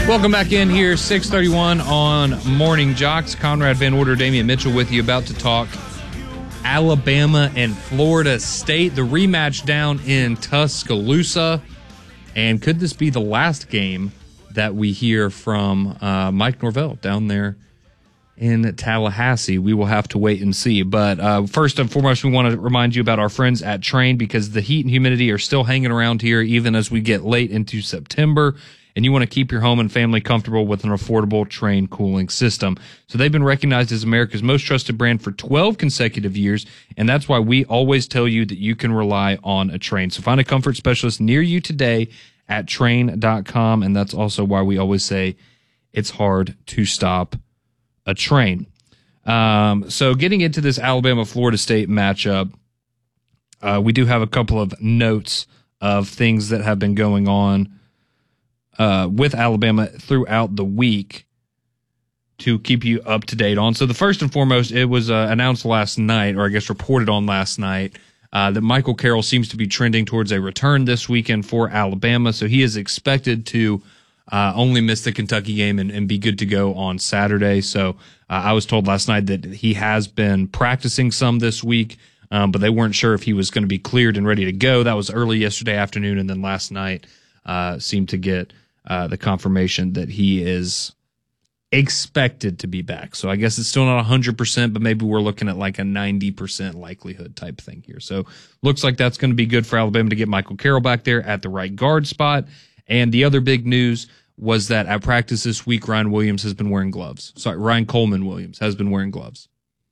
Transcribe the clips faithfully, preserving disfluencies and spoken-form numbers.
Welcome back in here, six thirty-one on Morning Jocks. Conrad Van Order, Damian Mitchell with you, about to talk Alabama and Florida State, the rematch down in Tuscaloosa. And could this be the last game that we hear from uh, Mike Norvell down there in Tallahassee? We will have to wait and see. But uh, first and foremost, we want to remind you about our friends at Train, because the heat and humidity are still hanging around here even as we get late into September. And you want to keep your home and family comfortable with an affordable Train cooling system. So they've been recognized as America's most trusted brand for twelve consecutive years, and that's why we always tell you that you can rely on a Train. So find a comfort specialist near you today at train dot com, and that's also why we always say it's hard to stop a train. Um, so getting into this Alabama-Florida State matchup, uh, we do have a couple of notes of things that have been going on Uh, with Alabama throughout the week to keep you up to date on. So the first and foremost, it was uh, announced last night, or I guess reported on last night, uh, that Michael Carroll seems to be trending towards a return this weekend for Alabama. So he is expected to uh, only miss the Kentucky game and, and be good to go on Saturday. So uh, I was told last night that he has been practicing some this week, um, but they weren't sure if he was going to be cleared and ready to go. That was early yesterday afternoon, and then last night uh, seemed to get Uh, the confirmation that he is expected to be back. So I guess it's still not one hundred percent, but maybe we're looking at like a ninety percent likelihood type thing here. So looks like that's going to be good for Alabama to get Michael Carroll back there at the right guard spot. And the other big news was that at practice this week, Ryan Williams has been wearing gloves. Sorry, Ryan Coleman Williams has been wearing gloves.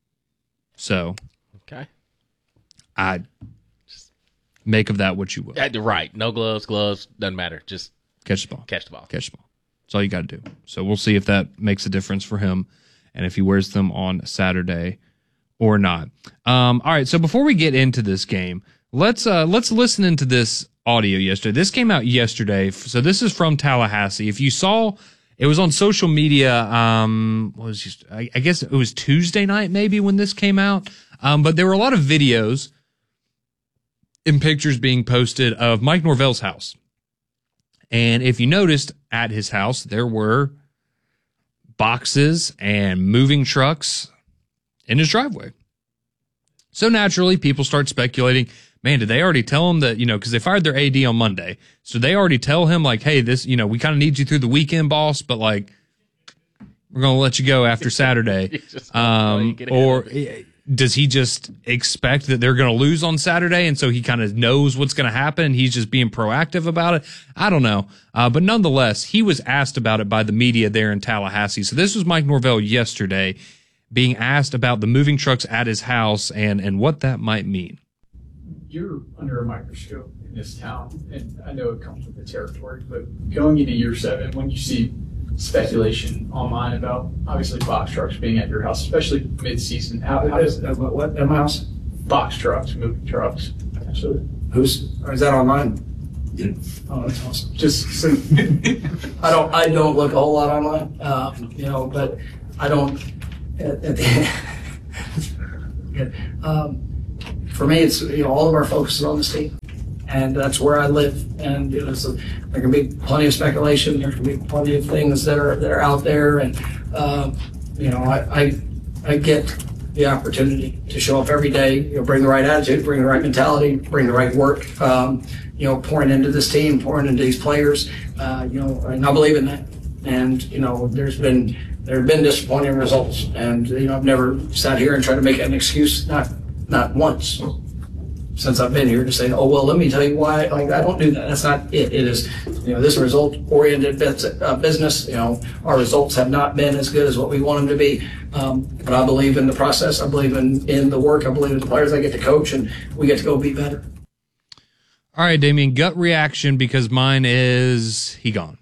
So okay, I make of that what you will. Yeah, right. No gloves, gloves, doesn't matter. Just Catch the ball. Catch the ball. Catch the ball. That's all you got to do. So we'll see if that makes a difference for him and if he wears them on Saturday or not. Um, all right, so before we get into this game, let's uh, let's listen into this audio yesterday. This came out yesterday. So this is from Tallahassee. If you saw, it was on social media. Um, what was just, I, I guess it was Tuesday night maybe when this came out. Um, but there were a lot of videos and pictures being posted of Mike Norvell's house. And if you noticed, at his house, there were boxes and moving trucks in his driveway. So naturally, people start speculating, man, did they already tell him that, you know, because they fired their A D on Monday. So they already tell him, like, hey, this, you know, we kind of need you through the weekend, boss, but, like, we're going to let you go after Saturday. um, or does he just expect that they're going to lose on Saturday, and so he kind of knows what's going to happen, and he's just being proactive about it? I don't know. Uh, but nonetheless, he was asked about it by the media there in Tallahassee. So this was Mike Norvell yesterday being asked about the moving trucks at his house and, and what that might mean. You're under a microscope in this town, and I know it comes with the territory, but going into year seven, when you see speculation online about obviously box trucks being at your house, especially mid-season. How, how does that, what, what at my house? Box trucks, moving trucks. Absolutely. Who's? Or is that online? Yeah. Oh, that's awesome. Just so I don't. I don't look a whole lot online. Uh, you know, but I don't. At, at the, um, for me, it's you know all of our focus is on this team. And that's where I live. And you know, so there can be plenty of speculation. There can be plenty of things that are that are out there. And um, you know, I, I I get the opportunity to show up every day. You know, bring the right attitude, bring the right mentality, bring the right work. Um, you know, pouring into this team, pouring into these players. Uh, you know, and I believe in that. And you know, there's been there have been disappointing results. And you know, I've never sat here and tried to make an excuse. Not not once. Since I've been here to say, oh, well, let me tell you why. Like, I don't do that. That's not it. It is, you know, this result-oriented business. You know, our results have not been as good as what we want them to be. Um, but I believe in the process. I believe in, in the work. I believe in the players I get to coach, and we get to go be better. All right, Damian, gut reaction, because mine is he gone.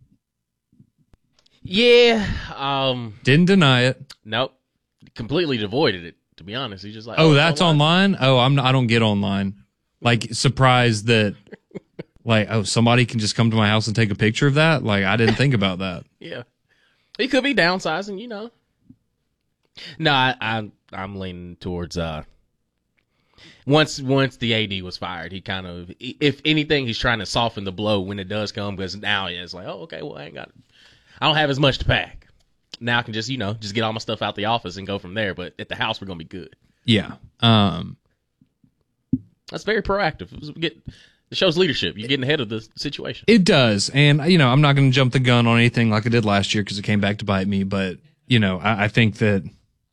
Yeah. Um, Didn't deny it. Nope. Completely avoided it. To be honest, he's just like, oh, oh that's online? online? Oh, I'm I don't get online. Like, surprised that, like, oh, somebody can just come to my house and take a picture of that? Like, I didn't think about that. Yeah. He could be downsizing, you know. No, I, I, I'm leaning towards, uh, once once the A D was fired, he kind of, if anything, he's trying to soften the blow when it does come, because now it's like, oh, okay, well, I ain't got I don't have as much to pack. Now I can just, you know, just get all my stuff out the office and go from there. But at the house, we're going to be good. Yeah. Um, That's very proactive. It, was, get, it shows leadership. You're getting ahead of the situation. It does. And, you know, I'm not going to jump the gun on anything like I did last year because it came back to bite me. But, you know, I, I think that,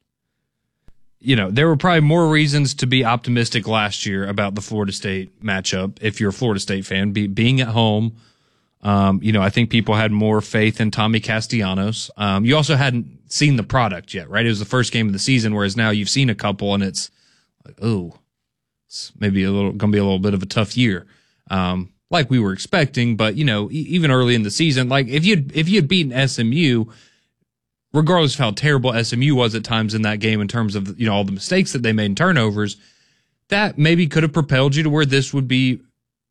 you know, there were probably more reasons to be optimistic last year about the Florida State matchup if you're a Florida State fan. Be, being at home, um, you know, I think people had more faith in Tommy Castellanos. Um, you also hadn't seen the product yet, right? It was the first game of the season, whereas now you've seen a couple and it's like, oh, it's maybe a little going to be a little bit of a tough year, um, like we were expecting. But, you know, e- even early in the season, like if you'd, if you had beaten S M U, regardless of how terrible S M U was at times in that game in terms of, you know, all the mistakes that they made in turnovers, that maybe could have propelled you to where this would be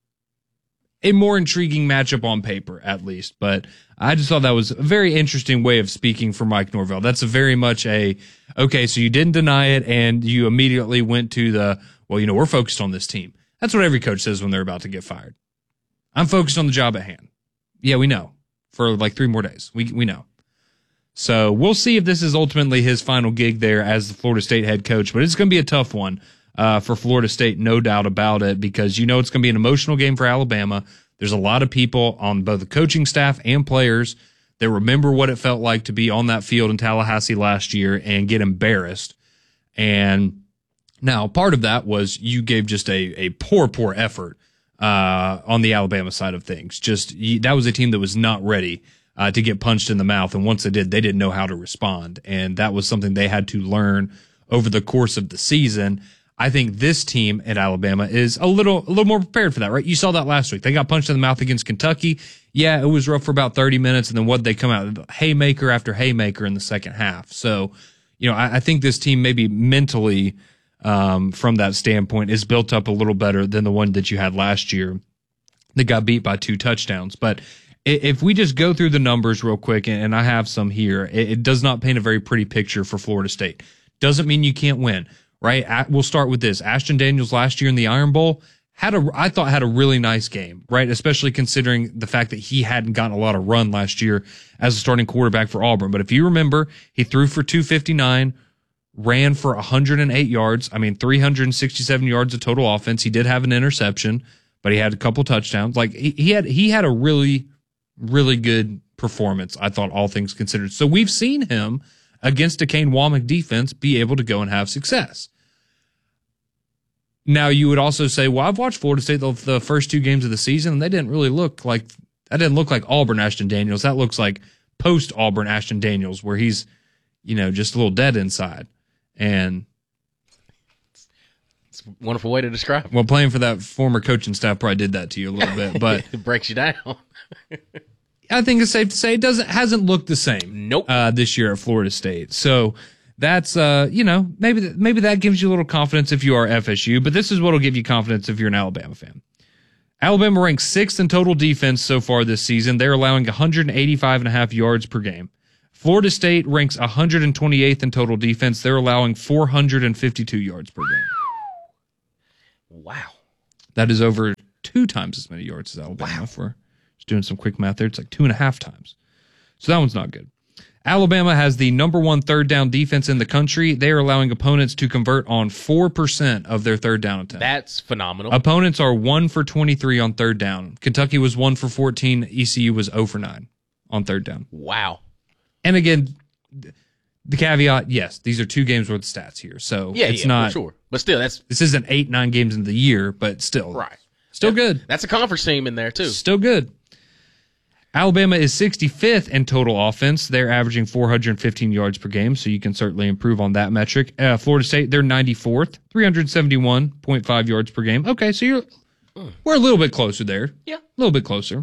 a more intriguing matchup on paper, at least. But I just thought that was a very interesting way of speaking for Mike Norvell. That's a very much a, okay, so you didn't deny it and you immediately went to the, well, you know, we're focused on this team. That's what every coach says when they're about to get fired. I'm focused on the job at hand. Yeah, we know. For like three more days. We we know. So we'll see if this is ultimately his final gig there as the Florida State head coach. But it's going to be a tough one uh, for Florida State, no doubt about it, because you know it's going to be an emotional game for Alabama. There's a lot of people on both the coaching staff and players that remember what it felt like to be on that field in Tallahassee last year and get embarrassed. And now part of that was you gave just a, a poor, poor effort uh, on the Alabama side of things. Just that was a team that was not ready Uh, to get punched in the mouth. And once they did, they didn't know how to respond. And that was something they had to learn over the course of the season. I think this team at Alabama is a little, a little more prepared for that, right? You saw that last week. They got punched in the mouth against Kentucky. Yeah, it was rough for about thirty minutes. And then what they come out, haymaker after haymaker in the second half. So, you know, I, I think this team maybe mentally, um, from that standpoint is built up a little better than the one that you had last year that got beat by two touchdowns. But if we just go through the numbers real quick, and I have some here, it does not paint a very pretty picture for Florida State. Doesn't mean you can't win, right? We'll start with this. Ashton Daniels last year in the Iron Bowl had a, I thought had a really nice game, right? Especially considering the fact that he hadn't gotten a lot of run last year as a starting quarterback for Auburn. But if you remember, he threw for two fifty-nine, ran for one hundred eight yards. I mean, three hundred sixty-seven yards of total offense. He did have an interception, but he had a couple touchdowns. Like he, he had, he had a really, really good performance, I thought, all things considered. So we've seen him against a Kane Womack defense be able to go and have success. Now, you would also say, well, I've watched Florida State the, the first two games of the season, and they didn't really look like, that didn't look like Auburn Ashton Daniels. That looks like post-Auburn Ashton Daniels, where he's, you know, just a little dead inside. And it's a wonderful way to describe it. Well, playing for that former coaching staff probably did that to you a little bit, but it breaks you down. I think it's safe to say it doesn't hasn't looked the same. Nope. Uh, this year at Florida State. So that's uh, you know, maybe th- maybe that gives you a little confidence if you are F S U. But this is what'll give you confidence if you're an Alabama fan. Alabama ranks sixth in total defense so far this season. They're allowing one hundred eighty-five and a half yards per game. Florida State ranks one hundred twenty-eighth in total defense. They're allowing four hundred fifty-two yards per game. Wow. That is over two times as many yards as Alabama. Wow. For just doing some quick math there, it's like two and a half times. So that one's not good. Alabama has the number one third down defense in the country. They are allowing opponents to convert on four percent of their third down attempts. That's phenomenal. Opponents are one for twenty-three on third down. Kentucky was one for fourteen. E C U was zero for nine on third down. Wow. And again, the caveat, yes, these are two games worth of stats here. So yeah, it's yeah, not, for sure. But still, that's this isn't eight, nine games in the year, but still. Right. Still that, good. That's a conference team in there, too. Still good. Alabama is sixty-fifth in total offense. They're averaging four hundred fifteen yards per game, so you can certainly improve on that metric. Uh, Florida State, they're ninety-fourth, three hundred seventy-one point five yards per game. Okay, so you're mm. we're a little bit closer there. Yeah. A little bit closer.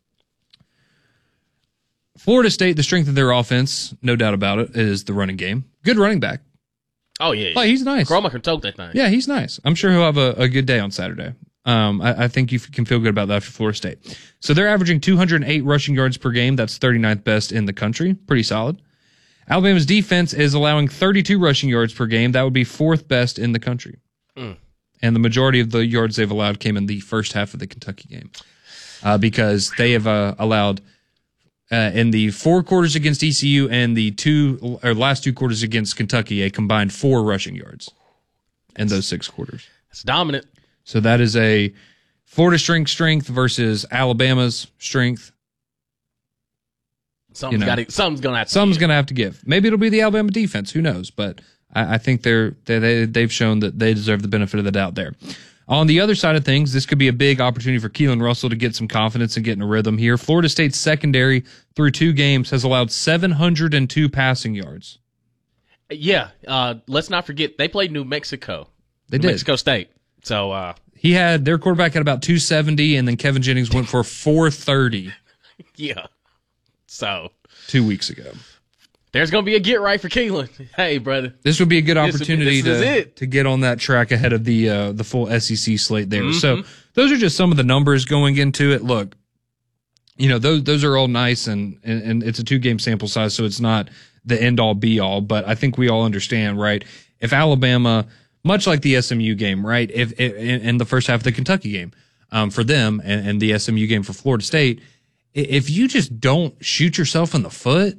Florida State, the strength of their offense, no doubt about it, is the running game. Good running back. Oh, yeah. yeah. Like, he's nice. Cromer can tote that thing. Yeah, he's nice. I'm sure he'll have a, a good day on Saturday. Um, I, I think you can feel good about that for Florida State. So they're averaging two hundred eight rushing yards per game. That's thirty-ninth best in the country. Pretty solid. Alabama's defense is allowing thirty-two rushing yards per game. That would be fourth best in the country. Mm. And the majority of the yards they've allowed came in the first half of the Kentucky game uh, because they have uh, allowed Uh, in the four quarters against E C U and the two or last two quarters against Kentucky, a combined four rushing yards in those six quarters. It's dominant. So that is a Florida strength strength versus Alabama's strength. Something's You know, got to. Something's gonna have to. Something's give. going to have to give. Maybe it'll be the Alabama defense. Who knows? But I, I think they're they, they they've shown that they deserve the benefit of the doubt there. On the other side of things, this could be a big opportunity for Keelan Russell to get some confidence and get in a rhythm here. Florida State's secondary through two games has allowed seven hundred two passing yards. Yeah. Uh, let's not forget they played New Mexico. They New did. Mexico State. So uh, He had their quarterback had about two seventy, and then Kevin Jennings went for four thirty yeah. So two weeks ago. there's gonna be a get right for Keelan. Hey, brother. This would be a good This would be- opportunity this is to it. to get on that track ahead of the uh, the full S E C slate there. Mm-hmm. So those are just some of the numbers going into it. Look, you know those those are all nice, and and, and it's a two game sample size, so it's not the end all be all. But I think we all understand, right? If Alabama, much like the S M U game, right? If, if in, in the first half of the Kentucky game, um, for them, and, and the S M U game for Florida State, i- if you just don't shoot yourself in the foot,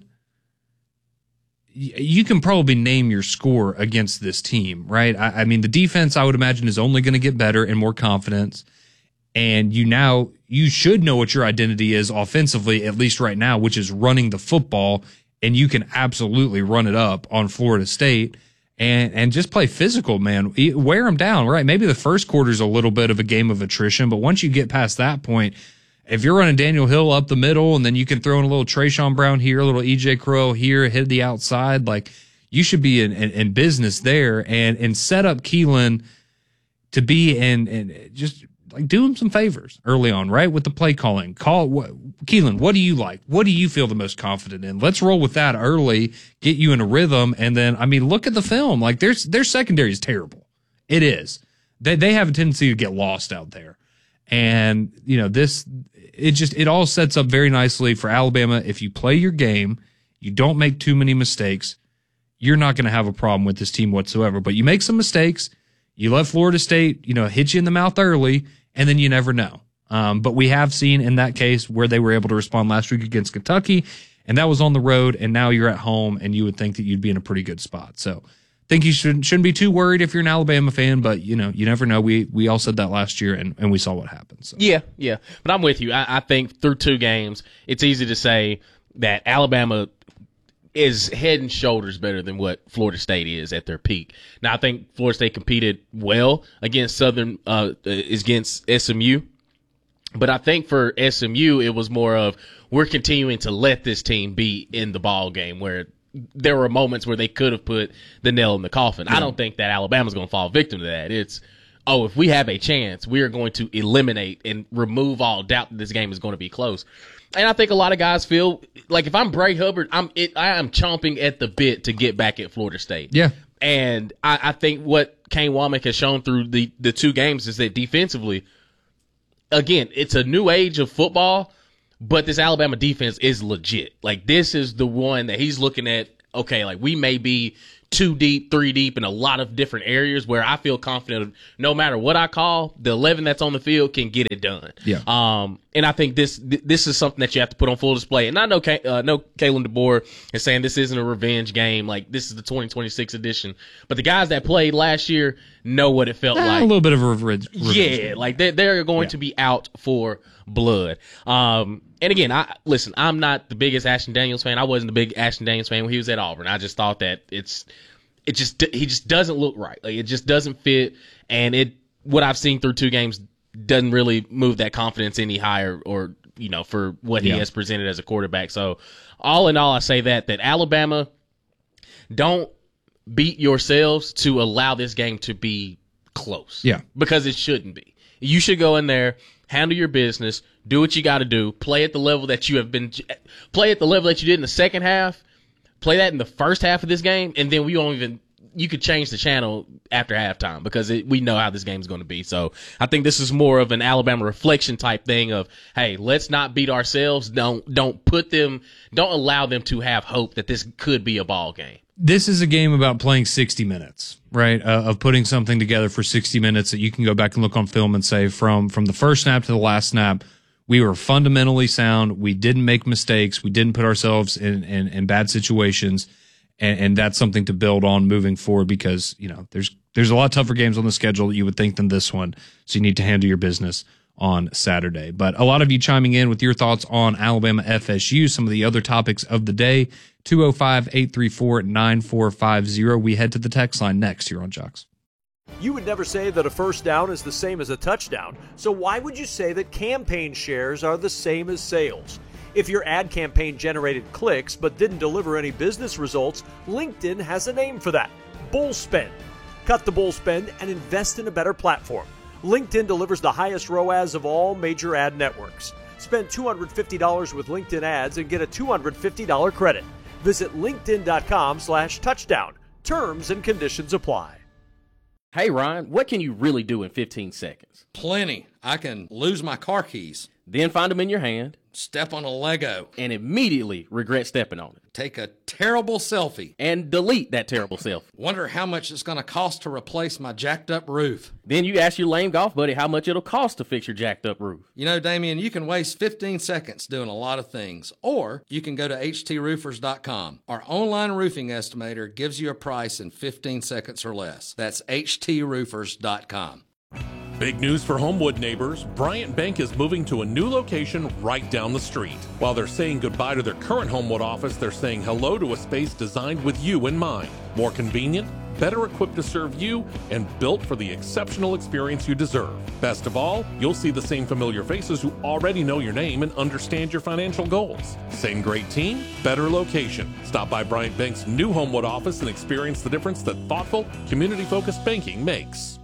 you can probably name your score against this team, right? I, I mean, the defense, I would imagine, is only going to get better and more confidence. And you now, you should know what your identity is offensively, at least right now, which is running the football. And you can absolutely run it up on Florida State and, and just play physical, man. Wear them down, right? Maybe the first quarter is a little bit of a game of attrition, but once you get past that point, if you're running Daniel Hill up the middle and then you can throw in a little Trayshawn Brown here, a little E J Crow here, hit the outside, like you should be in, in, in business there and, and set up Keelan to be in, and just like do him some favors early on, right? With the play calling. Call what, Keelan, what do you like? What do you feel the most confident in? Let's roll with that early, get you in a rhythm. And then, I mean, look at the film. Like their, their secondary is terrible. It is. They, they have a tendency to get lost out there. And, you know, this, it just, it all sets up very nicely for Alabama. If you play your game, you don't make too many mistakes, you're not going to have a problem with this team whatsoever. But you make some mistakes, you let Florida State, you know, hit you in the mouth early, and then you never know. Um, but we have seen in that case where they were able to respond last week against Kentucky, and that was on the road, and now you're at home, and you would think that you'd be in a pretty good spot. So I think you shouldn't, shouldn't be too worried if you're an Alabama fan, but, you know, you never know. We we all said that last year, and, and we saw what happened. So. Yeah, yeah. But I'm with you. I, I think through two games, it's easy to say that Alabama is head and shoulders better than what Florida State is at their peak. Now, I think Florida State competed well against Southern, uh, against S M U. But I think for S M U, it was more of we're continuing to let this team be in the ball game where there were moments where they could have put the nail in the coffin. Yeah. I don't think that Alabama's going to fall victim to that. It's, oh, if we have a chance, we are going to eliminate and remove all doubt that this game is going to be close. And I think a lot of guys feel like if I'm Bray Hubbard, I'm it, I am chomping at the bit to get back at Florida State. Yeah. And I, I think what Kane Womack has shown through the, the two games is that defensively, again, it's a new age of football, but this Alabama defense is legit. Like, this is the one that he's looking at, okay, like, we may be two deep, three deep in a lot of different areas where I feel confident no matter what I call, the eleven that's on the field can get it done. Yeah. Um, and I think this this is something that you have to put on full display. And I know uh, no Kalen DeBoer is saying this isn't a revenge game. Like, this is the twenty twenty-six edition. But the guys that played last year know what it felt Eh, like. A little bit of a revenge. revenge Yeah, game. like they're, they're going Yeah. to be out for blood. Um, and again, I listen, I'm not the biggest Ashton Daniels fan. I wasn't the big Ashton Daniels fan when he was at Auburn. I just thought that it's, it just, he just doesn't look right. Like, it just doesn't fit. And it, what I've seen through two games doesn't really move that confidence any higher or, you know, for what he Yeah. has presented as a quarterback. So all in all, I say that, that Alabama, don't beat yourselves to allow this game to be close. Yeah. Because it shouldn't be. You should go in there, handle your business, do what you got to do, play at the level that you have been, play at the level that you did in the second half, play that in the first half of this game, and then we don't even, you could change the channel after halftime because it, we know how this game is going to be. So I think this is more of an Alabama reflection type thing of, hey, let's not beat ourselves. Don't, don't put them, don't allow them to have hope that this could be a ball game. This is a game about playing sixty minutes, right? Uh, of putting something together for sixty minutes that you can go back and look on film and say from, from the first snap to the last snap, We were fundamentally sound. We didn't make mistakes. We didn't put ourselves in, in, in bad situations. And, and that's something to build on moving forward because, you know, there's there's a lot tougher games on the schedule that you would think than this one. So you need to handle your business on Saturday. But a lot of you chiming in with your thoughts on Alabama F S U, some of the other topics of the day. two oh five, eight three four, nine four five zero. We head to the text line next here on Jocks. You would never say that a first down is the same as a touchdown, so why would you say that campaign shares are the same as sales? If your ad campaign generated clicks but didn't deliver any business results, LinkedIn has a name for that: bull spend. Cut the bull spend and invest in a better platform. LinkedIn delivers the highest R O A S of all major ad networks. Spend two hundred fifty dollars with LinkedIn ads and get a two hundred fifty dollars credit. Visit linkedin.com slash touchdown. Terms and conditions apply. Hey, Ryan, what can you really do in fifteen seconds? Plenty. I can lose my car keys. Then find them in your hand. Step on a Lego. And immediately regret stepping on it. Take a terrible selfie. And delete that terrible selfie. Wonder how much it's going to cost to replace my jacked up roof. Then you ask your lame golf buddy how much it'll cost to fix your jacked up roof. You know, Damian, you can waste fifteen seconds doing a lot of things. Or you can go to H T roofers dot com. Our online roofing estimator gives you a price in fifteen seconds or less. That's H T roofers dot com. Big news for Homewood neighbors. Bryant Bank is moving to a new location right down the street. While they're saying goodbye to their current Homewood office, they're saying hello to a space designed with you in mind. More convenient, better equipped to serve you, and built for the exceptional experience you deserve. Best of all, you'll see the same familiar faces who already know your name and understand your financial goals. Same great team, better location. Stop by Bryant Bank's new Homewood office and experience the difference that thoughtful, community-focused banking makes.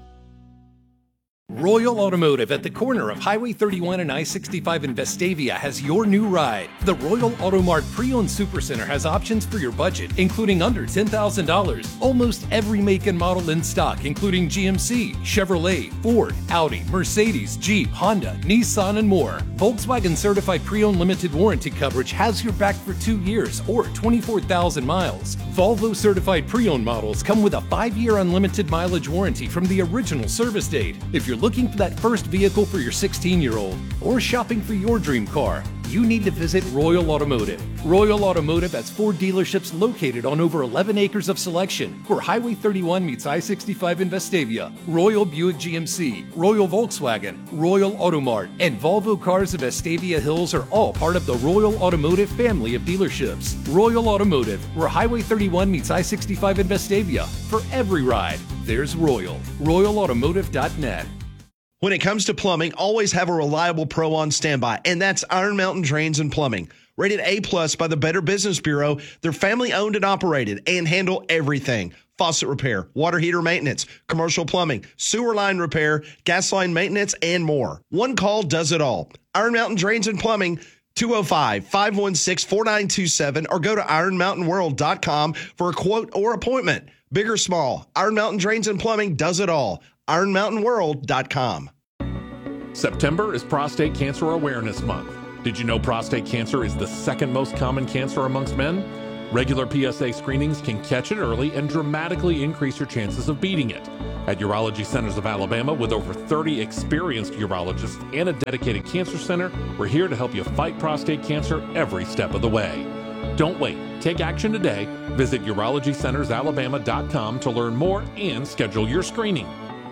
Royal Automotive at the corner of Highway thirty-one and I sixty-five in Vestavia has your new ride. The Royal Auto Mart Pre-Owned Supercenter has options for your budget, including under ten thousand dollars. Almost every make and model in stock, including G M C, Chevrolet, Ford, Audi, Mercedes, Jeep, Honda, Nissan, and more. Volkswagen Certified Pre-Owned Limited Warranty coverage has your back for two years or twenty-four thousand miles. Volvo Certified Pre-Owned models come with a five-year unlimited mileage warranty from the original service date. If you're looking for that first vehicle for your sixteen-year-old or shopping for your dream car, you need to visit Royal Automotive. Royal Automotive has four dealerships located on over eleven acres of selection where Highway thirty-one meets I sixty-five in Vestavia. Royal Buick G M C, Royal Volkswagen, Royal Automart, and Volvo Cars of Vestavia Hills are all part of the Royal Automotive family of dealerships. Royal Automotive, where Highway thirty-one meets I sixty-five in Vestavia. For every ride, there's Royal. Royal Automotive dot net. When it comes to plumbing, always have a reliable pro on standby, and that's Iron Mountain Drains and Plumbing. Rated A plus by the Better Business Bureau, they're family owned and operated and handle everything. Faucet repair, water heater maintenance, commercial plumbing, sewer line repair, gas line maintenance, and more. One call does it all. Iron Mountain Drains and Plumbing, two oh five, five one six, four nine two seven, or go to iron mountain world dot com for a quote or appointment. Big or small, Iron Mountain Drains and Plumbing does it all. iron mountain world dot com. September is Prostate Cancer Awareness Month. Did you know prostate cancer is the second most common cancer amongst men? Regular P S A screenings can catch it early and dramatically increase your chances of beating it. At Urology Centers of Alabama, with over thirty experienced urologists and a dedicated cancer center, we're here to help you fight prostate cancer every step of the way. Don't wait. Take action today. Visit urology centers alabama dot com to learn more and schedule your screening.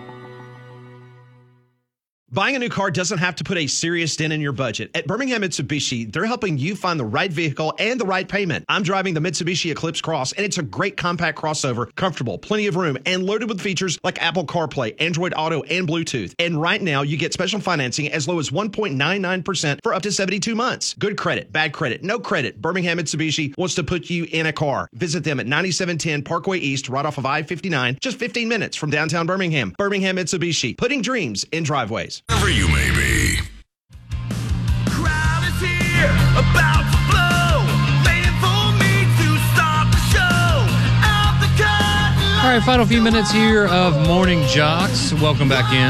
Buying a new car doesn't have to put a serious dent in your budget. At Birmingham Mitsubishi, they're helping you find the right vehicle and the right payment. I'm driving the Mitsubishi Eclipse Cross, and it's a great compact crossover, comfortable, plenty of room, and loaded with features like Apple CarPlay, Android Auto, and Bluetooth. And right now, you get special financing as low as one point nine nine percent for up to seventy-two months. Good credit, bad credit, no credit. Birmingham Mitsubishi wants to put you in a car. Visit them at ninety-seven ten Parkway East, right off of I fifty-nine, just fifteen minutes from downtown Birmingham. Birmingham Mitsubishi, putting dreams in driveways. Wherever you may be. Crowd is here, about to blow, waiting for me to start the show. Out the curtain. All right, final few minutes here of Morning Jocks. Welcome back in.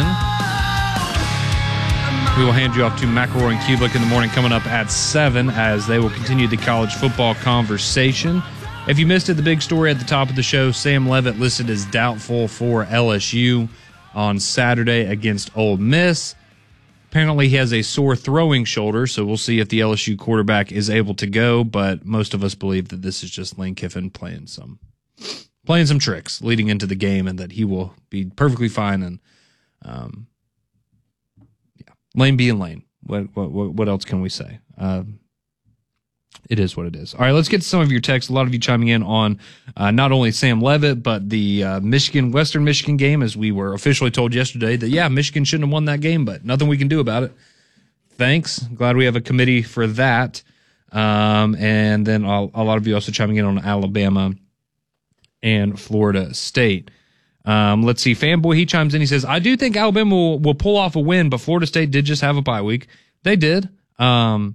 We will hand you off to McElroy and Kublick in the morning coming up at seven as they will continue the college football conversation. If you missed it, the big story at the top of the show, Sam Leavitt listed as doubtful for L S U on Saturday against Ole Miss. apparently he has a sore throwing shoulder, so we'll see if the L S U quarterback is able to go, but most of us believe that this is just Lane Kiffin playing some playing some tricks leading into the game and that he will be perfectly fine. And um, yeah, Lane being Lane. What, what, what else can we say? Um, It is what it is. All right, let's get to some of your texts. A lot of you chiming in on uh, not only Sam Levitt, but the uh, Michigan, Western Michigan game, as we were officially told yesterday that, yeah, Michigan shouldn't have won that game, but nothing we can do about it. Thanks. Glad we have a committee for that. Um, and then a, a lot of you also chiming in on Alabama and Florida State. Um, let's see. Fanboy, he chimes in. He says, I do think Alabama will, will pull off a win, but Florida State did just have a bye week. They did. Um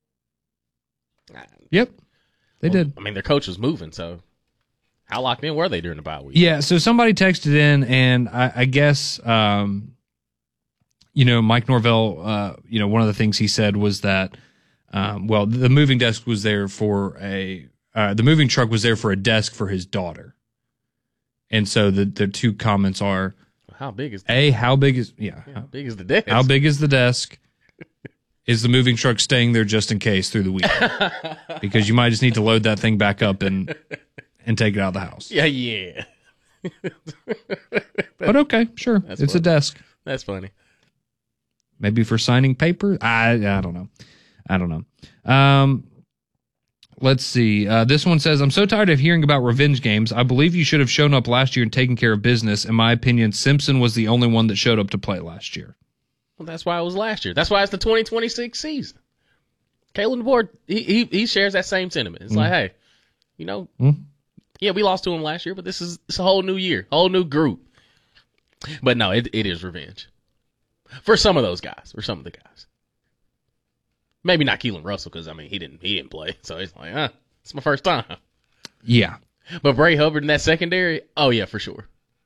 Yep, they well, did. I mean, their coach was moving, so how locked in were they during the bye week? Yeah, so somebody texted in, and I, I guess, um, you know, Mike Norvell, uh, you know, one of the things he said was that, um, well, the moving desk was there for a, uh, the moving truck was there for a desk for his daughter. And so the, the two comments are, how big is the A, how big is, yeah, how big is the desk? How big is the desk? Is the moving truck staying there just in case through the week? Because you might just need to load that thing back up and and take it out of the house. Yeah, yeah. But okay, sure. That's it's funny. a desk. That's funny. Maybe for signing paper? I I don't know. I don't know. Um, let's see. Uh, this one says, I'm so tired of hearing about revenge games. I believe you should have shown up last year and taken care of business. In my opinion, Simpson was the only one that showed up to play last year. Well, that's why it was last year. That's why it's the twenty twenty-six season. Kalen DeBoer, he, he he shares that same sentiment. It's mm. like, hey, you know, mm. yeah, we lost to him last year, but this is it's a whole new year, whole new group. But no, it it is revenge for some of those guys, for some of the guys. Maybe not Keelan Russell, because I mean he didn't he didn't play, so it's like, huh, it's my first time. Yeah, but Bray Hubbard in that secondary, oh yeah, for sure.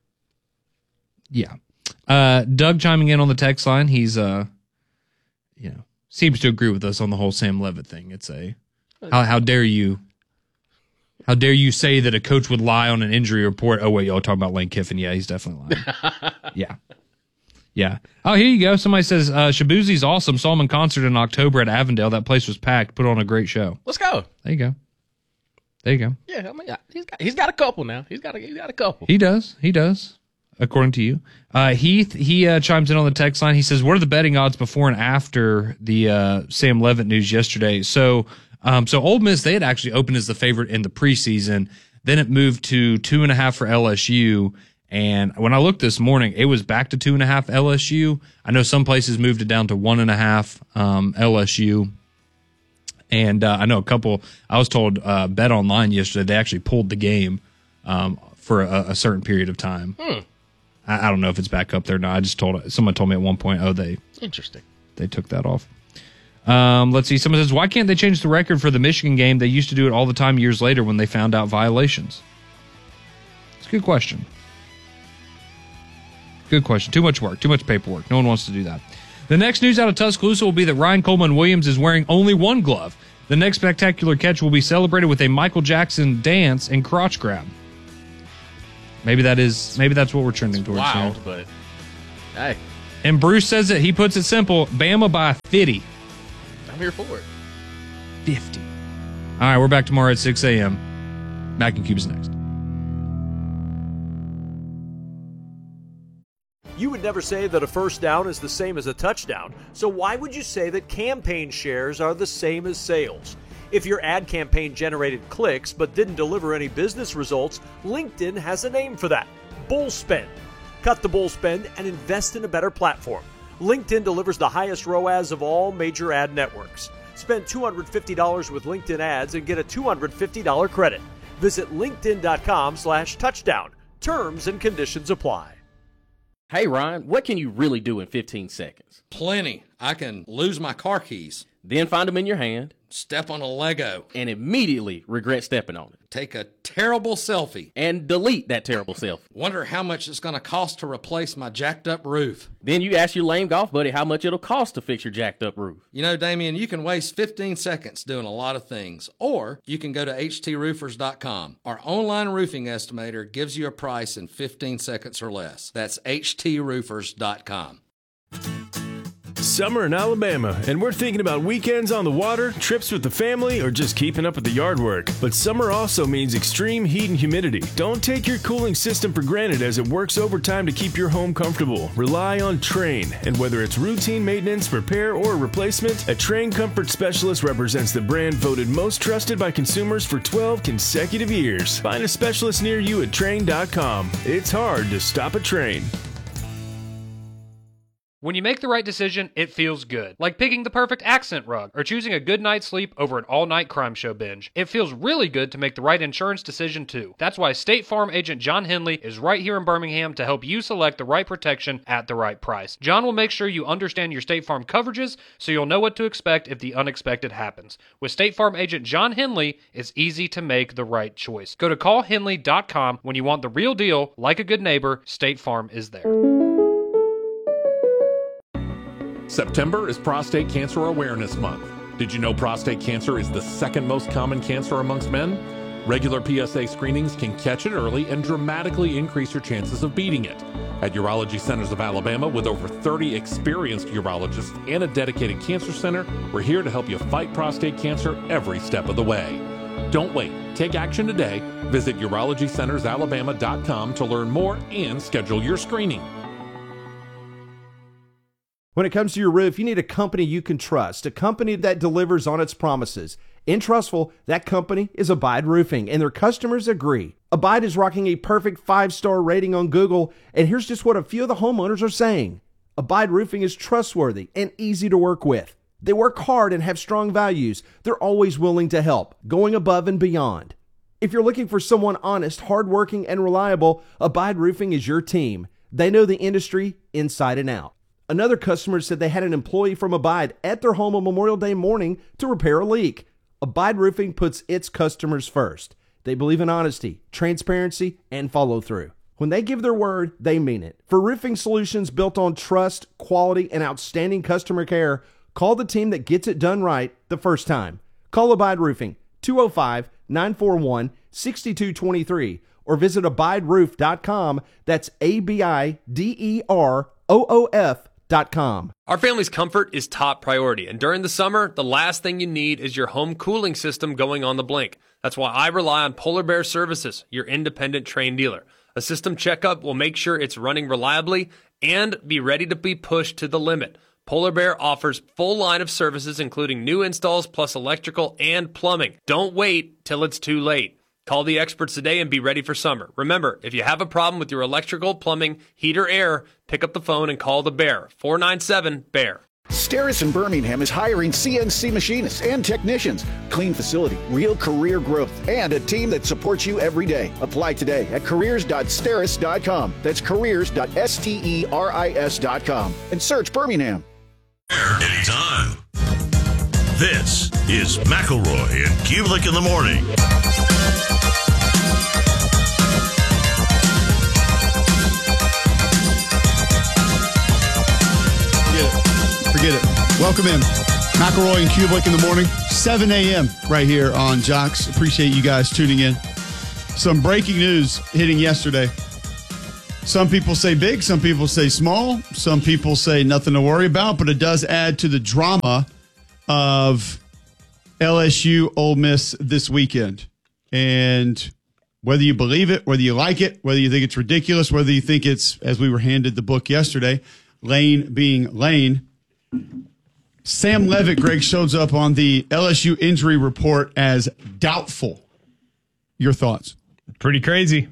Yeah. Uh, Doug chiming in on the text line. He's, uh, you know, seems to agree with us on the whole Sam Levitt thing. It's a, how, how dare you, how dare you say that a coach would lie on an injury report? Oh, wait, y'all talking about Lane Kiffin. Yeah, he's definitely lying. Yeah. Yeah. Oh, here you go. Somebody says, uh, Shabuzi's awesome. Saw him in concert in October at Avondale. That place was packed. Put on a great show. Let's go. There you go. There you go. Yeah, I mean, he's got, he's got a couple now. He's got a, he's got a couple. He does. He does. According to you. Uh, Heath, he uh, chimes in on the text line. He says, what are the betting odds before and after the uh, Sam Levitt news yesterday? So, um, so Ole Miss, they had actually opened as the favorite in the preseason. Then it moved to two and a half for L S U. And when I looked this morning, it was back to two and a half L S U. I know some places moved it down to one and a half um, L S U. And uh, I know a couple, I was told uh, Bet Online yesterday, they actually pulled the game um, for a, a certain period of time. Hmm. I don't know if it's back up there now. I just told someone told me at one point, oh, they interesting. They took that off. Um, let's see. Someone says, why can't they change the record for the Michigan game? They used to do it all the time years later when they found out violations. It's a good question. Good question. Too much work. Too much paperwork. No one wants to do that. The next news out of Tuscaloosa will be that Ryan Coleman Williams is wearing only one glove. The next spectacular catch will be celebrated with a Michael Jackson dance and crotch grab. Maybe that is. Maybe that's what we're trending towards. Wild, here. but hey. And Bruce says it. He puts it simple: Bama by fifty. I'm here for it. Fifty. All right, we're back tomorrow at six a.m. Mac and Cubes next. You would never say that a first down is the same as a touchdown, so why would you say that campaign shares are the same as sales? If your ad campaign generated clicks but didn't deliver any business results, LinkedIn has a name for that: bull spend. Cut the bull spend and invest in a better platform. LinkedIn delivers the highest R O A S of all major ad networks. Spend two hundred fifty dollars with LinkedIn ads and get a two hundred fifty dollars credit. Visit linkedin.com slash touchdown. Terms and conditions apply. Hey, Ryan, what can you really do in fifteen seconds? Plenty. I can lose my car keys. Then find them in your hand. Step on a Lego. And immediately regret stepping on it. Take a terrible selfie. And delete that terrible selfie. Wonder how much it's going to cost to replace my jacked up roof. Then you ask your lame golf buddy how much it'll cost to fix your jacked up roof. You know, Damien, you can waste fifteen seconds doing a lot of things. Or you can go to H T roofers dot com. Our online roofing estimator gives you a price in fifteen seconds or less. That's H T roofers dot com. It's summer in Alabama, and we're thinking about weekends on the water, trips with the family, or just keeping up with the yard work. But summer also means extreme heat and humidity. Don't take your cooling system for granted as it works overtime to keep your home comfortable. Rely on Trane, and whether it's routine maintenance, repair, or replacement, a Trane Comfort Specialist represents the brand voted most trusted by consumers for twelve consecutive years. Find a specialist near you at Trane dot com. It's hard to stop a Trane. When you make the right decision, it feels good. Like picking the perfect accent rug or choosing a good night's sleep over an all-night crime show binge. It feels really good to make the right insurance decision too. That's why State Farm agent John Henley is right here in Birmingham to help you select the right protection at the right price. John will make sure you understand your State Farm coverages so you'll know what to expect if the unexpected happens. With State Farm agent John Henley, it's easy to make the right choice. Go to call henley dot com when you want the real deal. Like a good neighbor, State Farm is there. September is Prostate Cancer Awareness Month. Did you know prostate cancer is the second most common cancer amongst men? Regular P S A screenings can catch it early and dramatically increase your chances of beating it. At Urology Centers of Alabama, with over thirty experienced urologists and a dedicated cancer center, we're here to help you fight prostate cancer every step of the way. Don't wait. Take action today. Visit urology centers alabama dot com to learn more and schedule your screening. When it comes to your roof, you need a company you can trust, a company that delivers on its promises. In Trustful, that company is Abide Roofing, and their customers agree. Abide is rocking a perfect five-star rating on Google, and here's just what a few of the homeowners are saying. Abide Roofing is trustworthy and easy to work with. They work hard and have strong values. They're always willing to help, going above and beyond. If you're looking for someone honest, hardworking, and reliable, Abide Roofing is your team. They know the industry inside and out. Another customer said they had an employee from Abide at their home on Memorial Day morning to repair a leak. Abide Roofing puts its customers first. They believe in honesty, transparency, and follow through. When they give their word, they mean it. For roofing solutions built on trust, quality, and outstanding customer care, call the team that gets it done right the first time. Call Abide Roofing, two oh five, nine four one, six two two three, or visit abide roof dot com. That's A B I D E R O O F dot com. Our family's comfort is top priority, and during the summer, the last thing you need is your home cooling system going on the blink. That's why I rely on Polar Bear Services, your independent Trane dealer. A system checkup will make sure it's running reliably and be ready to be pushed to the limit. Polar Bear offers full line of services, including new installs plus electrical and plumbing. Don't wait till it's too late. Call the experts today and be ready for summer. Remember, if you have a problem with your electrical, plumbing, heat, or air, pick up the phone and call the Bear, four nine seven, B E A R. Steris in Birmingham is hiring C N C machinists and technicians. Clean facility, real career growth, and a team that supports you every day. Apply today at careers dot steris dot com. That's careers dot steris dot com. And search Birmingham. Anytime. This is McElroy and Kubelik in the morning. Forget it. Welcome in. McElroy and Kubelik in the morning, seven a.m. right here on Jocks. Appreciate you guys tuning in. Some breaking news hitting yesterday. Some people say big, some people say small, some people say nothing to worry about, but it does add to the drama of L S U Ole Miss this weekend. And whether you believe it, whether you like it, whether you think it's ridiculous, whether you think it's, as we were handed the book yesterday, Lane being Lane, Sam Levitt, Greg, shows up on the L S U injury report as doubtful. Your thoughts? Pretty crazy.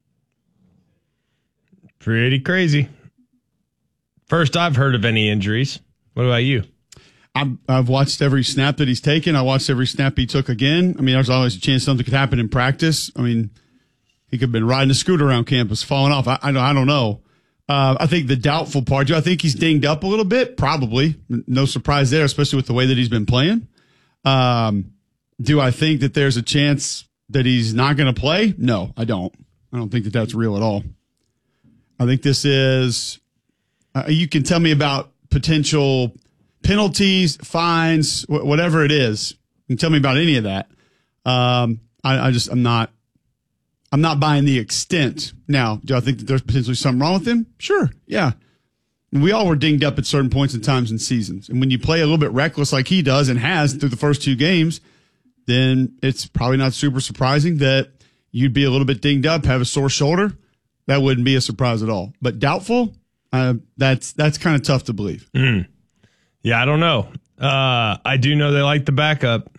Pretty crazy. First I've heard of any injuries. What about you? I'm, I've watched every snap that he's taken. I watched every snap he took again. I mean, there's always a chance something could happen in practice. I mean, he could have been riding a scooter around campus, falling off. I, I, I don't know. Uh, I think the doubtful part, I think he's dinged up a little bit, probably. No surprise there, especially with the way that he's been playing. Um, do I think that there's a chance that he's not going to play? No, I don't. I don't think that that's real at all. I think this is, uh, you can tell me about potential penalties, fines, wh- whatever it is. You can tell me about any of that. Um, I, I just, I'm not. I'm not buying the extent. Now, do I think that there's potentially something wrong with him? Sure, yeah. We all were dinged up at certain points in times and seasons. And when you play a little bit reckless like he does and has through the first two games, then it's probably not super surprising that you'd be a little bit dinged up, have a sore shoulder. That wouldn't be a surprise at all. But doubtful, uh, that's that's kind of tough to believe. Mm. Yeah, I don't know. Uh, I do know they like the backup.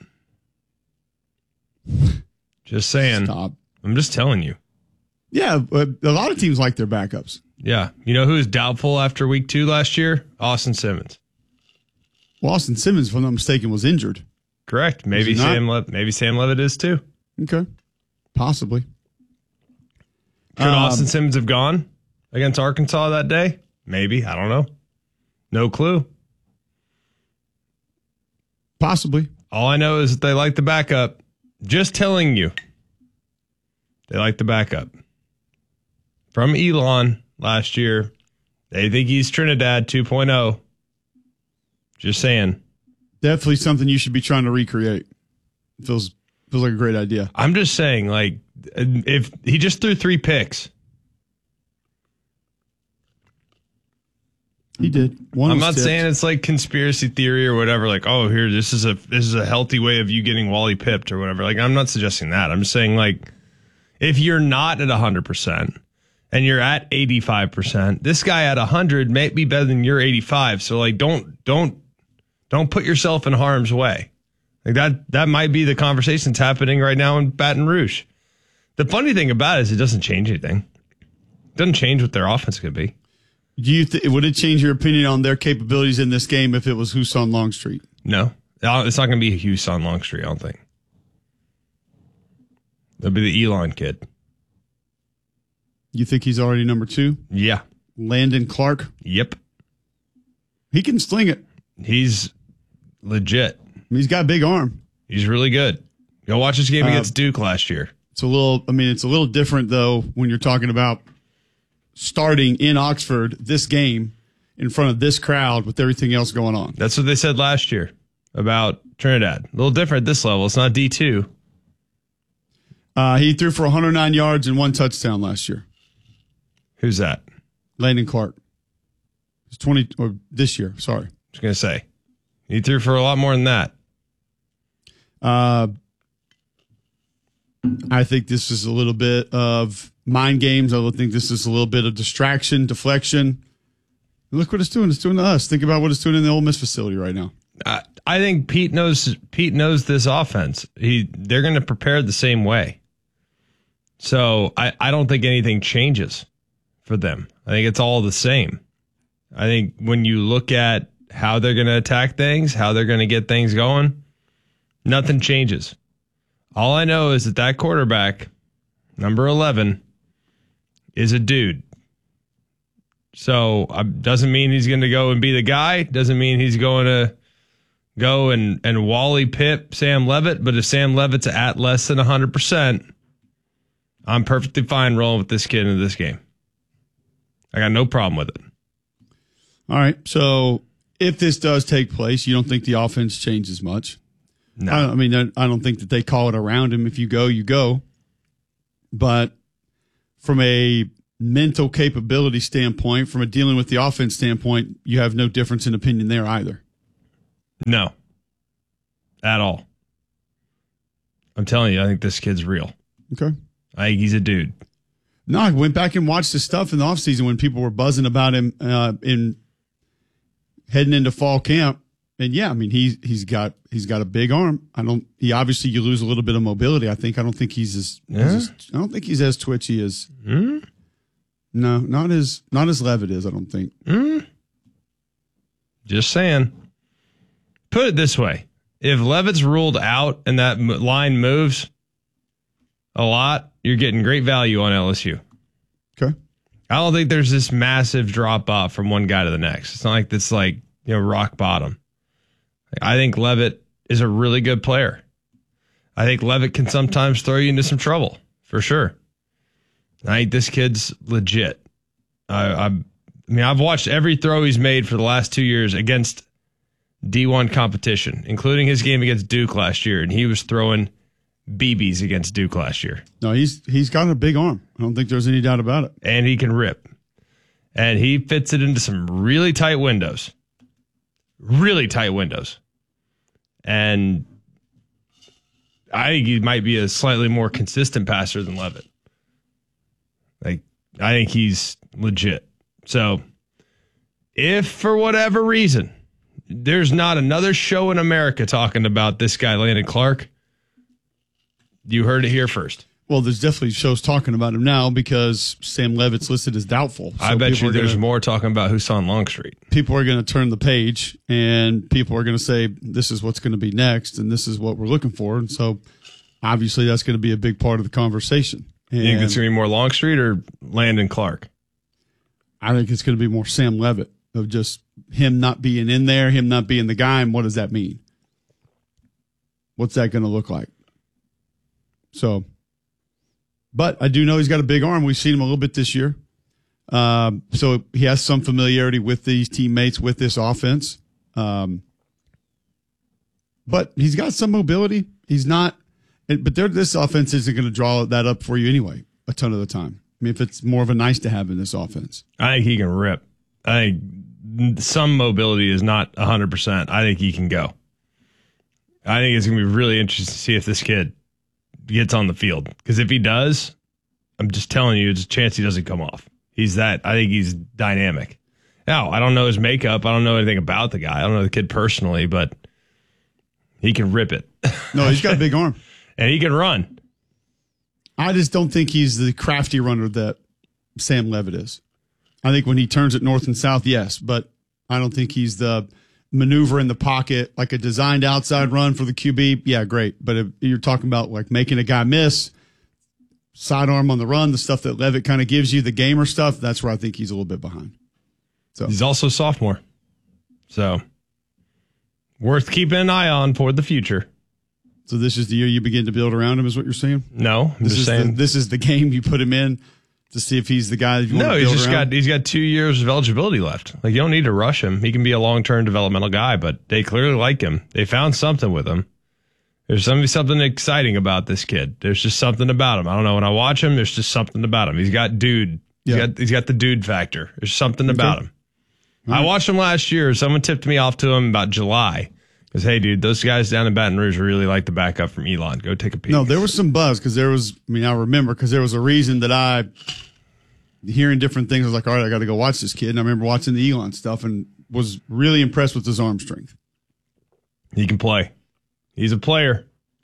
Just saying. Stop. I'm just telling you. Yeah, a lot of teams like their backups. Yeah. You know who was doubtful after week two last year? Austin Simmons. Well, Austin Simmons, if I'm not mistaken, was injured. Correct. Maybe Sam Le- maybe Sam Levitt is too. Okay. Possibly. Could um, Austin Simmons have gone against Arkansas that day? Maybe. I don't know. No clue. Possibly. All I know is that they like the backup. Just telling you. They like the backup. From Elon last year. They think he's Trinidad two point oh. Just saying. Definitely something you should be trying to recreate. Feels feels like a great idea. I'm just saying, like, if he just threw three picks. He did. One I'm was not tipped. saying it's like conspiracy theory or whatever. Like, oh, here, this is a this is a healthy way of you getting Wally pipped or whatever. Like, I'm not suggesting that. I'm just saying, like, if you're not at one hundred percent and you're at eighty-five percent, this guy at one hundred may be better than your eighty-five. So, like, don't don't don't put yourself in harm's way. Like that that might be the conversation that's happening right now in Baton Rouge. The funny thing about it is it doesn't change anything. It doesn't change what their offense could be. Do you th- would it change your opinion on their capabilities in this game if it was Huson Longstreet? No. It's not going to be Huson Longstreet, I don't think. It'll be the Elon kid. You think he's already number two? Yeah. Landon Clark? Yep. He can sling it. He's legit. He's got a big arm. He's really good. Go watch this game Uh, against Duke last year. It's a little, I mean, it's a little different, though, when you're talking about starting in Oxford this game in front of this crowd with everything else going on. That's what they said last year about Trinidad. A little different at this level. It's not D two. Uh, he threw for one hundred nine yards and one touchdown last year. Who's that? Landon Clark. It's twenty, or this year, sorry. I was going to say. He threw for a lot more than that. Uh, I think this is a little bit of mind games. I think this is a little bit of distraction, deflection. Look what it's doing. It's doing to us. Think about what it's doing in the Ole Miss facility right now. I, I think Pete knows Pete knows this offense. He they're going to prepare the same way. So I, I don't think anything changes for them. I think it's all the same. I think when you look at how they're going to attack things, how they're going to get things going, nothing changes. All I know is that that quarterback, number eleven, is a dude. So uh, doesn't mean he's going to go and be the guy. Doesn't mean he's going to go and, and Wally Pip Sam Levitt. But if Sam Levitt's at less than one hundred percent, I'm perfectly fine rolling with this kid in this game. I got no problem with it. All right. So if this does take place, you don't think the offense changes much? No. I, I mean, I don't think that they call it around him. If you go, you go. But from a mental capability standpoint, from a dealing with the offense standpoint, you have no difference in opinion there either. No. At all. I'm telling you, I think this kid's real. Okay. I think he's a dude. No, I went back and watched his stuff in the offseason when people were buzzing about him uh, in heading into fall camp. And yeah, I mean, he's he's got he's got a big arm. I don't. He obviously you lose a little bit of mobility. I think. I don't think he's as. Yeah. as I don't think he's as twitchy as. Mm? No, not as not as Levitt is. I don't think. Mm? Just saying. Put it this way: if Levitt's ruled out and that m- line moves a lot, you're getting great value on L S U. Okay. I don't think there's this massive drop off from one guy to the next. It's not like this, like, you know, rock bottom. I think Levitt is a really good player. I think Levitt can sometimes throw you into some trouble, for sure. I think this kid's legit. I, I, I mean, I've watched every throw he's made for the last two years against D one competition, including his game against Duke last year, and he was throwing B Bs against Duke last year. No, he's he's got a big arm. I don't think there's any doubt about it. And he can rip. And he fits it into some really tight windows. Really tight windows. And I think he might be a slightly more consistent passer than Levitt. Like, I think he's legit. So, if for whatever reason, there's not another show in America talking about this guy, Landon Clark, you heard it here first. Well, there's definitely shows talking about him now because Sam Levitt's listed as doubtful. So I bet you there's gonna, more talking about Hassan Longstreet. People are going to turn the page, and people are going to say, this is what's going to be next, and this is what we're looking for. And so, obviously, that's going to be a big part of the conversation. And you think it's going to be more Longstreet or Landon Clark? I think it's going to be more Sam Levitt, of just him not being in there, him not being the guy, and what does that mean? What's that going to look like? So... But I do know he's got a big arm. We've seen him a little bit this year. Um, so he has some familiarity with these teammates, with this offense. Um, but he's got some mobility. He's not, but this offense isn't going to draw that up for you anyway, a ton of the time. I mean, if it's more of a nice to have in this offense. I think he can rip. I think some mobility is not one hundred percent. I think he can go. I think it's going to be really interesting to see if this kid gets on the field, because if he does, I'm just telling you, there's a chance he doesn't come off. He's that. I think he's dynamic. Now, I don't know his makeup. I don't know anything about the guy. I don't know the kid personally, but he can rip it. No, he's got a big arm, and he can run. I just don't think he's the crafty runner that Sam Levitt is. I think when he turns it north and south, yes, but I don't think he's the maneuver in the pocket, like a designed outside run for the Q B. Yeah, great. But if you're talking about like making a guy miss, sidearm on the run, the stuff that Levitt kind of gives you, the gamer stuff, that's where I think he's a little bit behind. So he's also a sophomore. So worth keeping an eye on for the future. So this is the year you begin to build around him, is what you're saying? No, I'm this just is saying. The, this is the game you put him in to see if he's the guy that you want No, to he's build just around? got he's got two years of eligibility left. Like, you don't need to rush him. He can be a long term developmental guy, but they clearly like him. They found something with him. There's something something exciting about this kid. There's just something about him. I don't know. When I watch him, there's just something about him. He's got dude. He's Yeah. got he's got the dude factor. There's something about him. All I right. watched him last year. Someone tipped me off to him about July. Because, hey, dude, those guys down in Baton Rouge really like the backup from Elon. Go take a peek. No, there was some buzz because there was, I mean, I remember because there was a reason that I, hearing different things, I was like, all right, I got to go watch this kid. And I remember watching the Elon stuff and was really impressed with his arm strength. He can play. He's a player.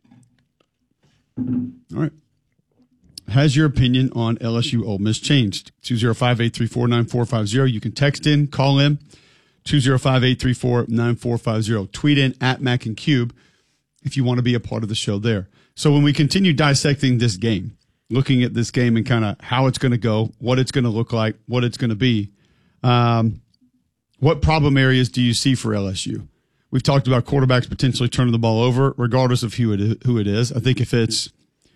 All right. Has your opinion on L S U Ole Miss changed? two oh five, eight three four, nine four five oh. You can text in, call in, two oh five, eight three four, nine four five oh. Tweet in at Mac and Cube if you want to be a part of the show there. So when we continue dissecting this game, looking at this game and kind of how it's going to go, what it's going to look like, what it's going to be, um, what problem areas do you see for L S U? We've talked about quarterbacks potentially turning the ball over, regardless of who it who it is. I think if it's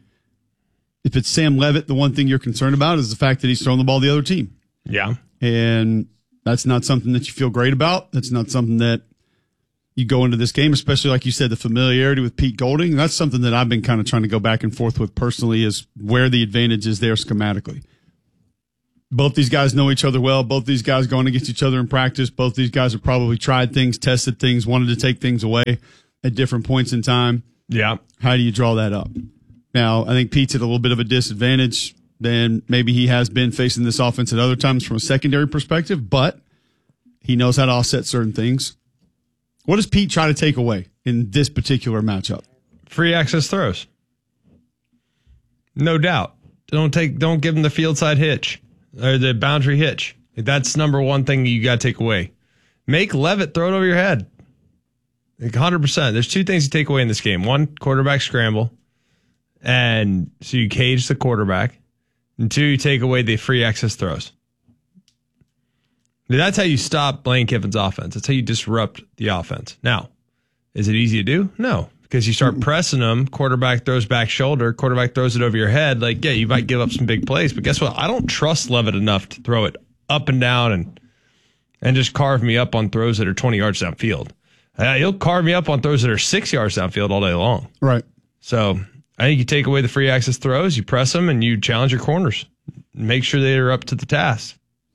if it's Sam Levitt, the one thing you're concerned about is the fact that he's throwing the ball to the other team. Yeah. And that's not something that you feel great about. That's not something that you go into this game, especially like you said, the familiarity with Pete Golding. That's something that I've been kind of trying to go back and forth with personally, is where the advantage is there schematically. Both these guys know each other well. Both these guys going against each other in practice. Both these guys have probably tried things, tested things, wanted to take things away at different points in time. Yeah. How do you draw that up? Now, I think Pete's at a little bit of a disadvantage than maybe he has been facing this offense at other times from a secondary perspective, but he knows how to offset certain things. What does Pete try to take away in this particular matchup? Free access throws. No doubt. Don't take. Don't give him the field side hitch or the boundary hitch. That's number one thing you got to take away. Make Levitt throw it over your head. Like one hundred percent. There's two things you take away in this game. One, quarterback scramble. And so you cage the quarterback. And two, you take away the free access throws. That's how you stop Lane Kiffin's offense. That's how you disrupt the offense. Now, is it easy to do? No. Because you start pressing them, quarterback throws back shoulder, quarterback throws it over your head. Like, yeah, you might give up some big plays, but guess what? I don't trust Levitt enough to throw it up and down and and just carve me up on throws that are twenty yards downfield. Uh, he'll carve me up on throws that are six yards downfield all day long. Right. So I think you take away the free access throws, you press them, and you challenge your corners. Make sure they are up to the task.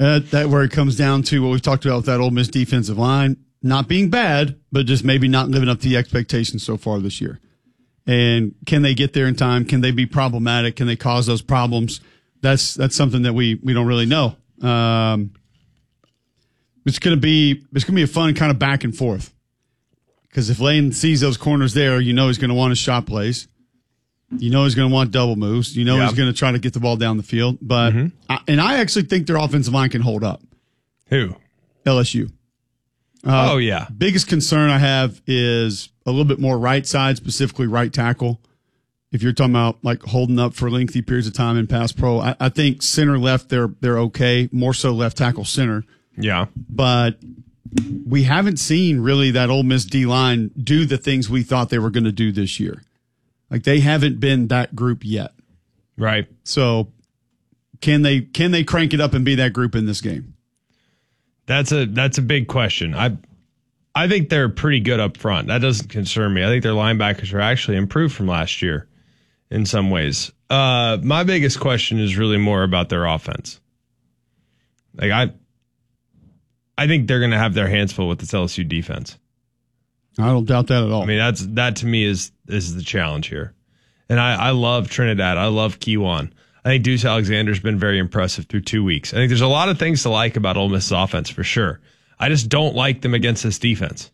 Uh, that where it comes down to what we've talked about with that Ole Miss defensive line not being bad, but just maybe not living up to the expectations so far this year. And can they get there in time? Can they be problematic? Can they cause those problems? That's that's something that we we don't really know. Um, it's gonna be it's gonna be a fun kind of back and forth, because if Lane sees those corners there, you know he's gonna want his shot plays. You know he's going to want double moves. You know Yep. he's going to try to get the ball down the field. But Mm-hmm. I, and I actually think their offensive line can hold up. Who? L S U. Uh, Oh, yeah. Biggest concern I have is a little bit more right side, specifically right tackle. If you're talking about like holding up for lengthy periods of time in pass pro, I, I think center left they're they're okay. More so left tackle center. Yeah. But we haven't seen really that Ole Miss D line do the things we thought they were going to do this year. Like they haven't been that group yet. Right. So can they can they crank it up and be that group in this game? That's a that's a big question. I I think they're pretty good up front. That doesn't concern me. I think their linebackers are actually improved from last year in some ways. Uh, my biggest question is really more about their offense. Like I I think they're going to have their hands full with this L S U defense. I don't doubt that at all. I mean, that's that to me is is the challenge here. And I, I love Trinidad. I love Kiwan. I think Deuce Alexander's been very impressive through two weeks. I think there's a lot of things to like about Ole Miss's offense for sure. I just don't like them against this defense.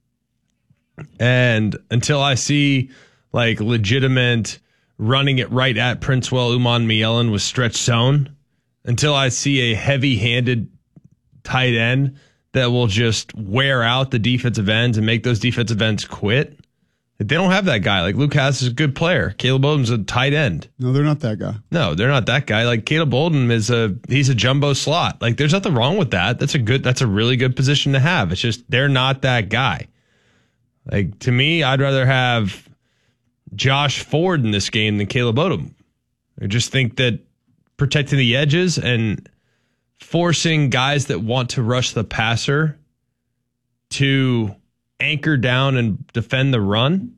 And until I see like legitimate running it right at Princewell Uman Mielen with stretch zone, until I see a heavy-handed tight end that will just wear out the defensive ends and make those defensive ends quit. They don't have that guy. Like Luke Haas is a good player. Caleb Oldham's a tight end. No, they're not that guy. No, they're not that guy. Like Caleb Oldham is a he's a jumbo slot. Like there's nothing wrong with that. That's a good that's a really good position to have. It's just they're not that guy. Like to me, I'd rather have Josh Ford in this game than Caleb Oldham. I just think that protecting the edges and forcing guys that want to rush the passer to anchor down and defend the run,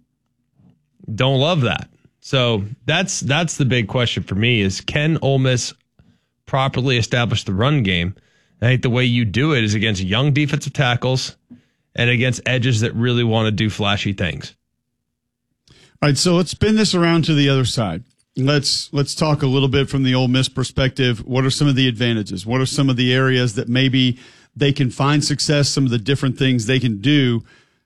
don't love that. So that's that's the big question for me is can Ole Miss properly establish the run game? I think the way you do it is against young defensive tackles and against edges that really want to do flashy things. All right, so let's spin this around to the other side. Let's let's talk a little bit from the Ole Miss perspective. What are some of the advantages? What are some of the areas that maybe they can find success, some of the different things they can do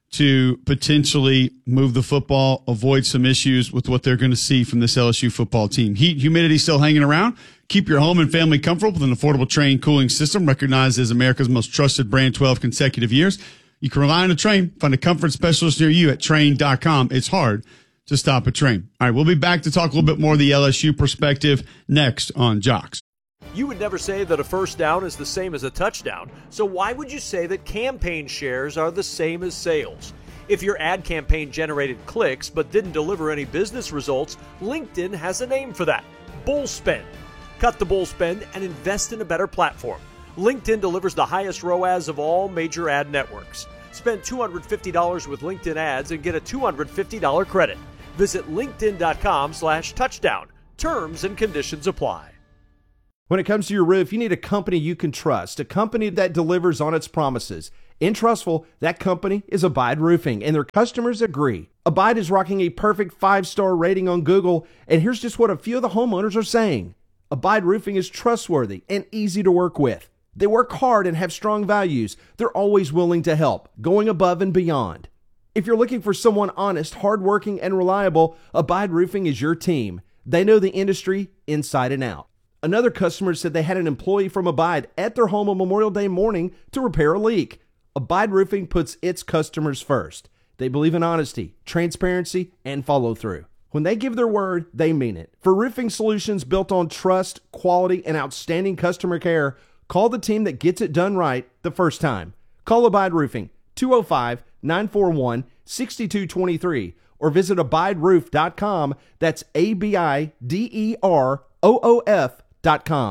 to potentially move the football, avoid some issues with what they're going to see from this L S U football team? Heat, humidity still hanging around? Keep your home and family comfortable with an affordable Trane cooling system recognized as America's most trusted brand twelve consecutive years. You can rely on a Trane. Find a comfort specialist near you at Trane dot com. It's hard to stop a Trane. All right, we'll be back to talk a little bit more of the L S U perspective next on Jocks. You would never say that a first down is the same as a touchdown, so why would you say that campaign shares are the same as sales? If your ad campaign generated clicks but didn't deliver any business results, LinkedIn has a name for that: bull spend. Cut the bull spend and invest in a better platform. LinkedIn delivers the highest R O A S of all major ad networks. Spend two hundred fifty dollars with LinkedIn ads and get a two hundred fifty dollars credit. Visit linkedin.com slash touchdown. Terms and conditions apply. When it comes to your roof, you need a company you can trust, a company that delivers on its promises. In Trustful, that company is Abide Roofing, and their customers agree. Abide is rocking a perfect five-star rating on Google, and here's just what a few of the homeowners are saying. Abide Roofing is trustworthy and easy to work with. They work hard and have strong values. They're always willing to help, going above and beyond. If you're looking for someone honest, hardworking, and reliable, Abide Roofing is your team. They know the industry inside and out. Another customer said they had an employee from Abide at their home on Memorial Day morning to repair a leak. Abide Roofing puts its customers first. They believe in honesty, transparency, and follow through. When they give their word, they mean it. For roofing solutions built on trust, quality, and outstanding customer care, call the team that gets it done right the first time. Call Abide Roofing, two oh five, nine four one, six two two three, or visit abide roof dot com. That's A B I D E R O O F dot com.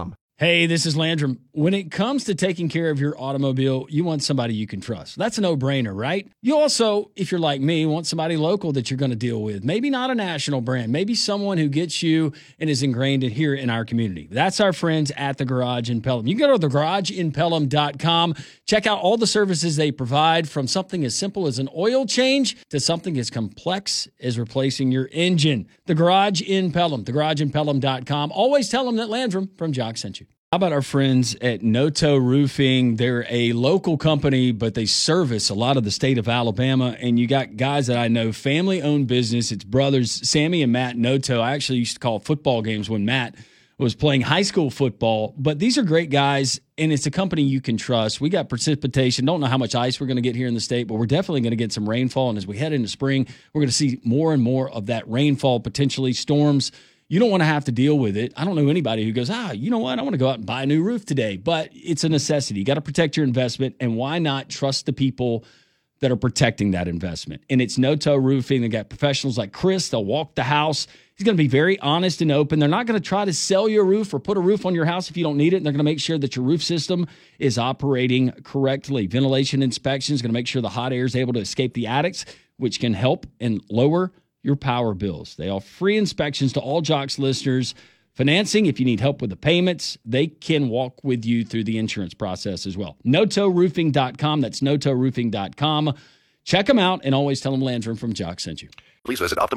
Hey, this is Landrum. When it comes to taking care of your automobile, you want somebody you can trust. That's a no-brainer, right? You also, if you're like me, want somebody local that you're going to deal with. Maybe not a national brand. Maybe someone who gets you and is ingrained in here in our community. That's our friends at The Garage in Pelham. You can go to the garage in pelham dot com. Check out all the services they provide, from something as simple as an oil change to something as complex as replacing your engine. The Garage in Pelham, the garage in pelham dot com. Always tell them that Landrum from Jock sent you. How about our friends at Noto Roofing? They're a local company, but they service a lot of the state of Alabama. And you got guys that I know, family-owned business. It's brothers, Sammy and Matt Noto. I actually used to call football games when Matt was playing high school football. But these are great guys, and it's a company you can trust. We got precipitation. Don't know how much ice we're going to get here in the state, but we're definitely going to get some rainfall. And as we head into spring, we're going to see more and more of that rainfall, potentially storms. You don't want to have to deal with it. I don't know anybody who goes, ah, you know what? I want to go out and buy a new roof today. But it's a necessity. You got to protect your investment. And why not trust the people that are protecting that investment? And it's Noto Roofing. They got professionals like Chris. They'll walk the house. He's going to be very honest and open. They're not going to try to sell you a roof or put a roof on your house if you don't need it. And they're going to make sure that your roof system is operating correctly. Ventilation inspection is going to make sure the hot air is able to escape the attics, which can help and lower your power bills. They offer free inspections to all Jocks listeners. Financing, if you need help with the payments, they can walk with you through the insurance process as well. Noto roofing dot com. That's noto roofing dot com. Check them out, and always tell them Landrum from Jock sent you. Please visit Optim.